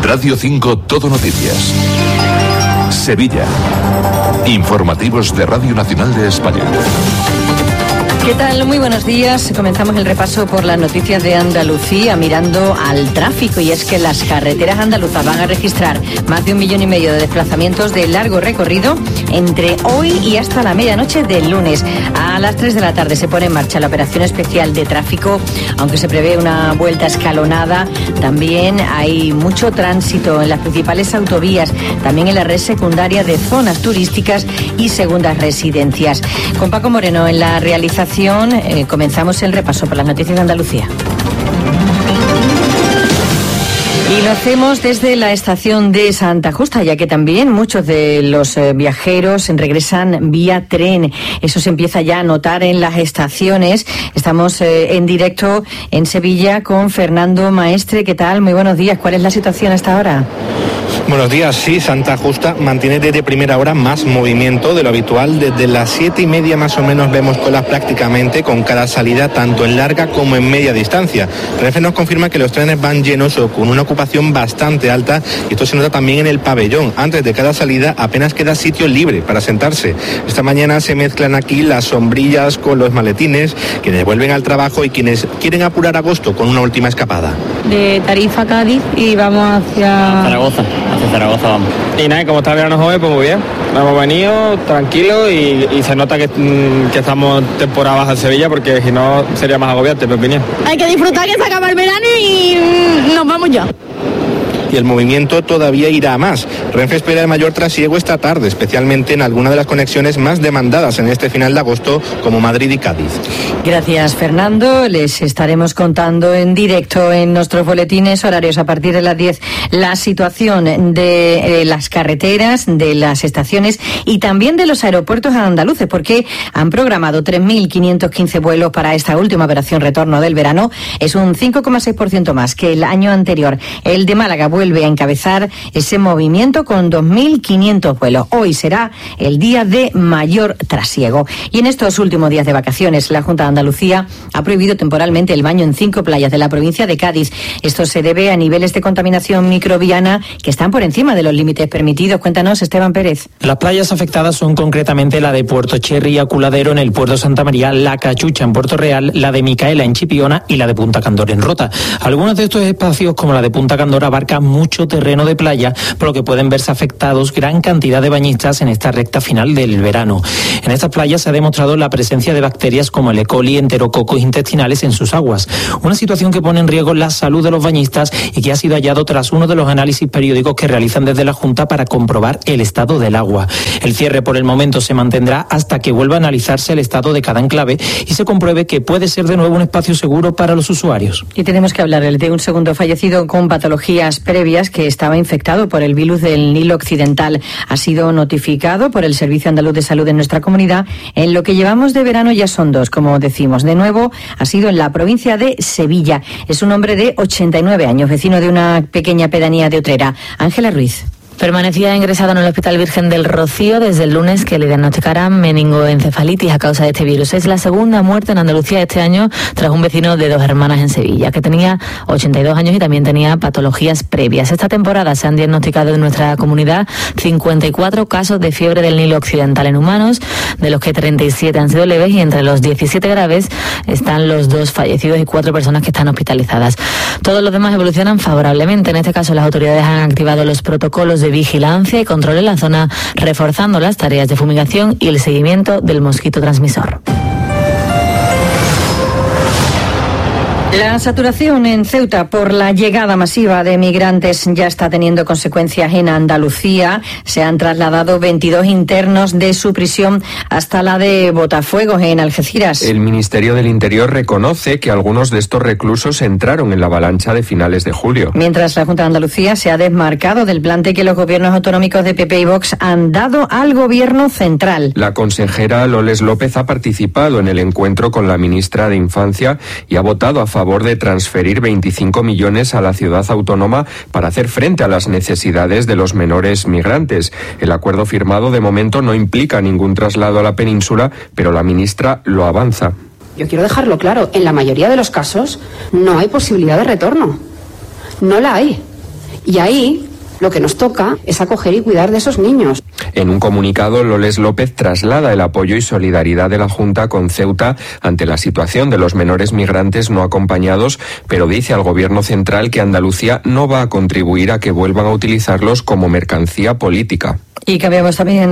Radio 5 Todo Noticias. Sevilla. Informativos de Radio Nacional de España. ¿Qué tal? Muy buenos días. Comenzamos el repaso por las noticias de Andalucía mirando al tráfico, y es que las carreteras andaluzas van a registrar más de 1,5 millones de desplazamientos de largo recorrido entre hoy y hasta la medianoche del lunes. A las 3 de la tarde se pone en marcha la operación especial de tráfico, aunque se prevé una vuelta escalonada. También hay mucho tránsito en las principales autovías, también en la red secundaria de zonas turísticas y segundas residencias. Con Paco Moreno en la realización, comenzamos el repaso por las noticias de Andalucía. Y lo hacemos desde la estación de Santa Justa, ya que también muchos de los viajeros regresan vía tren. Eso se empieza ya a notar en las estaciones. Estamos en directo en Sevilla con Fernando Maestre. ¿Qué tal? Muy buenos días. ¿Cuál es la situación hasta ahora? Buenos días. Sí, Santa Justa mantiene desde primera hora más movimiento de lo habitual. Desde las 7:30 más o menos vemos colas prácticamente con cada salida, tanto en larga como en media distancia. Renfe nos confirma que los trenes van llenos o con una ocupación bastante alta, y esto se nota también en el pabellón. Antes de cada salida apenas queda sitio libre para sentarse. Esta mañana se mezclan aquí las sombrillas con los maletines, quienes vuelven al trabajo y quienes quieren apurar agosto con una última escapada. De Tarifa a Cádiz y vamos hacia Zaragoza vamos. Y nada, como está el verano joven, pues muy bien. Hemos venido tranquilos y se nota que estamos temporada baja en Sevilla, porque si no sería más agobiante, en mi opinión. Hay que disfrutar que se acaba el verano y nos vamos ya. Y el movimiento todavía irá a más. Renfe espera el mayor trasiego esta tarde, especialmente en algunas de las conexiones más demandadas en este final de agosto, como Madrid y Cádiz. Gracias, Fernando. Les estaremos contando en directo en nuestros boletines horarios a partir de las 10 la situación de las carreteras, de las estaciones y también de los aeropuertos andaluces, porque han programado 3.515 vuelos para esta última operación retorno del verano. Es un 5,6% más que el año anterior. El de Málaga vuelve a encabezar ese movimiento con 2.500 vuelos. Hoy será el día de mayor trasiego. Y en estos últimos días de vacaciones, la Junta de Andalucía ha prohibido temporalmente el baño en 5 playas de la provincia de Cádiz. Esto se debe a niveles de contaminación microbiana que están por encima de los límites permitidos. Cuéntanos, Esteban Pérez. Las playas afectadas son concretamente la de Puerto Cherry y Aculadero en el puerto Santa María, La Cachucha en Puerto Real, la de Micaela en Chipiona y la de Punta Candora en Rota. Algunos de estos espacios, como la de Punta Candora, abarcan mucho terreno de playa, por lo que pueden verse afectados gran cantidad de bañistas en esta recta final del verano. En estas playas se ha demostrado la presencia de bacterias como el E. coli, enterococos intestinales en sus aguas, una situación que pone en riesgo la salud de los bañistas y que ha sido hallado tras uno de los análisis periódicos que realizan desde la Junta para comprobar el estado del agua. El cierre por el momento se mantendrá hasta que vuelva a analizarse el estado de cada enclave y se compruebe que puede ser de nuevo un espacio seguro para los usuarios. Y tenemos que hablar de un segundo fallecido con patologías previas que estaba infectado por el virus del Nilo Occidental. Ha sido notificado por el Servicio Andaluz de Salud de nuestra comunidad. En lo que llevamos de verano ya son 2, como decimos. De nuevo, ha sido en la provincia de Sevilla. Es un hombre de 89 años, vecino de una pequeña pedanía de Utrera. Ángela Ruiz. Permanecía ingresado en el Hospital Virgen del Rocío desde el lunes que le diagnosticaran meningoencefalitis a causa de este virus. Es la segunda muerte en Andalucía este año tras un vecino de 2 hermanas en Sevilla, que tenía 82 años y también tenía patologías previas. Esta temporada se han diagnosticado en nuestra comunidad 54 casos de fiebre del Nilo Occidental en humanos, de los que 37 han sido leves, y entre los 17 graves están los 2 fallecidos y 4 personas que están hospitalizadas. Todos los demás evolucionan favorablemente. En este caso, las autoridades han activado los protocolos de vigilancia y control en la zona, reforzando las tareas de fumigación y el seguimiento del mosquito transmisor. La saturación en Ceuta por la llegada masiva de migrantes ya está teniendo consecuencias en Andalucía. Se han trasladado 22 internos de su prisión hasta la de Botafuegos, en Algeciras. El Ministerio del Interior reconoce que algunos de estos reclusos entraron en la avalancha de finales de julio. Mientras la Junta de Andalucía se ha desmarcado del plante que los gobiernos autonómicos de PP y Vox han dado al gobierno central. La consejera Loles López ha participado en el encuentro con la ministra de Infancia y ha votado a favor de transferir 25 millones a la ciudad autónoma para hacer frente a las necesidades de los menores migrantes. El acuerdo firmado de momento no implica ningún traslado a la península, pero la ministra lo avanza. Yo quiero dejarlo claro, en la mayoría de los casos no hay posibilidad de retorno. No la hay. Y ahí lo que nos toca es acoger y cuidar de esos niños. En un comunicado, Loles López traslada el apoyo y solidaridad de la Junta con Ceuta ante la situación de los menores migrantes no acompañados, pero dice al Gobierno central que Andalucía no va a contribuir a que vuelvan a utilizarlos como mercancía política. Y cambiamos también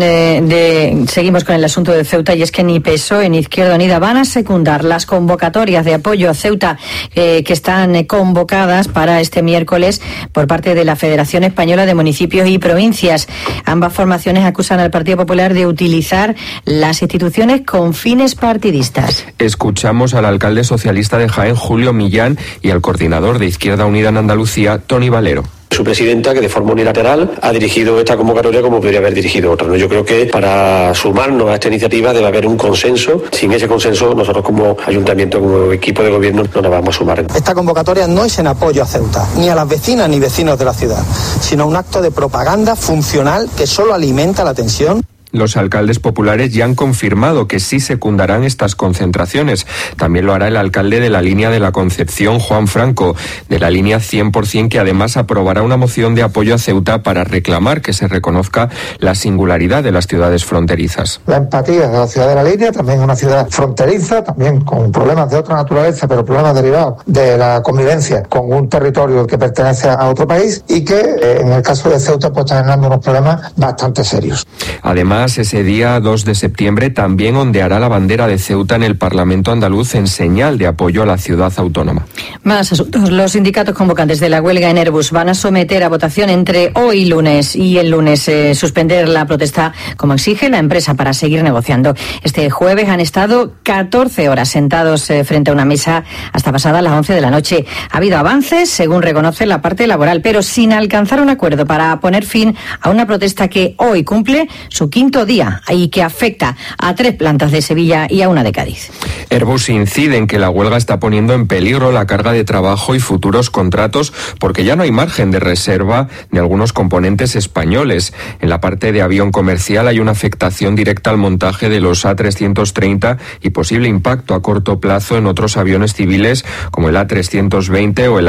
seguimos con el asunto de Ceuta, y es que ni PSOE ni Izquierda Unida van a secundar las convocatorias de apoyo a Ceuta que están convocadas para este miércoles por parte de la Federación Española de Municipios y Provincias. Ambas formaciones acusan al Partido Popular de utilizar las instituciones con fines partidistas. Escuchamos al alcalde socialista de Jaén, Julio Millán, y al coordinador de Izquierda Unida en Andalucía, Tony Valero. Su presidenta, que de forma unilateral ha dirigido esta convocatoria como podría haber dirigido otra, ¿no? Yo creo que para sumarnos a esta iniciativa debe haber un consenso. Sin ese consenso, nosotros como ayuntamiento, como equipo de gobierno, no nos vamos a sumar. Esta convocatoria no es en apoyo a Ceuta, ni a las vecinas ni vecinos de la ciudad, sino un acto de propaganda funcional que solo alimenta la tensión. Los alcaldes populares ya han confirmado que sí secundarán estas concentraciones. También lo hará el alcalde de la línea de la Concepción, Juan Franco, de la línea 100%, que además aprobará una moción de apoyo a Ceuta para reclamar que se reconozca la singularidad de las ciudades fronterizas. La empatía de la ciudad de la línea, también una ciudad fronteriza, también con problemas de otra naturaleza, pero problemas derivados de la convivencia con un territorio que pertenece a otro país, y que en el caso de Ceuta pues están generando unos problemas bastante serios. Además, ese día 2 de septiembre también ondeará la bandera de Ceuta en el Parlamento andaluz en señal de apoyo a la ciudad autónoma. Más asuntos. Los sindicatos convocantes de la huelga en Airbus van a someter a votación entre hoy lunes y el lunes suspender la protesta como exige la empresa para seguir negociando. Este jueves han estado 14 horas sentados frente a una mesa hasta pasadas las 11 de la noche. Ha habido avances, según reconoce la parte laboral, pero sin alcanzar un acuerdo para poner fin a una protesta que hoy cumple su quinto día y que afecta a 3 plantas de Sevilla y a una de Cádiz. Airbus incide en que la huelga está poniendo en peligro la carga de trabajo y futuros contratos porque ya no hay margen de reserva de algunos componentes españoles. En la parte de avión comercial hay una afectación directa al montaje de los A330 y posible impacto a corto plazo en otros aviones civiles como el A320 o el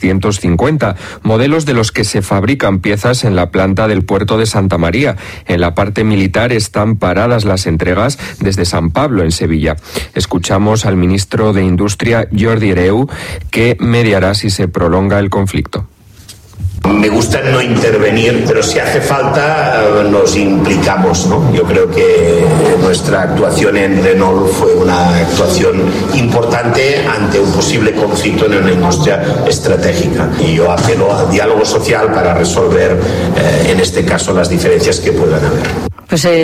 A350, modelos de los que se fabrican piezas en la planta del puerto de Santa María. En la parte militar están paradas las entregas desde San Pablo, en Sevilla. Escuchamos al ministro de Industria, Jordi Hereu, que mediará si se prolonga el conflicto. Me gusta no intervenir, pero si hace falta nos implicamos, ¿no? Yo creo que nuestra actuación en Renault fue una actuación importante ante un posible conflicto en una industria estratégica. Y yo apelo al diálogo social para resolver, en este caso, las diferencias que puedan haber. Pues